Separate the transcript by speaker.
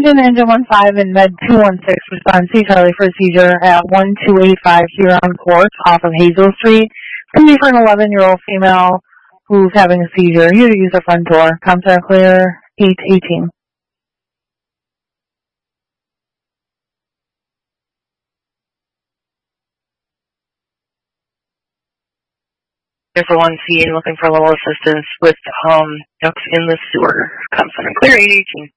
Speaker 1: Engine 15 and Med 216 respond to Charlie for a seizure at 1285 Huron Court off of Hazel Street. It's going to be for an 11-year-old female who's having a seizure. You to use her front door. Contact clear 818.
Speaker 2: For 1C and looking for a little assistance with ducks in the sewer. Contact clear 818.